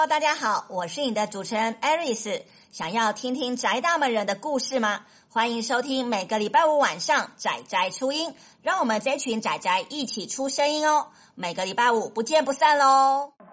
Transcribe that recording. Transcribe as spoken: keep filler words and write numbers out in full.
大家好，我是你的主持人 Aris。想要听听宅大们人的故事吗？欢迎收听每个礼拜五晚上宅宅初音，让我们这群宅宅一起出声音哦。每个礼拜五不见不散咯。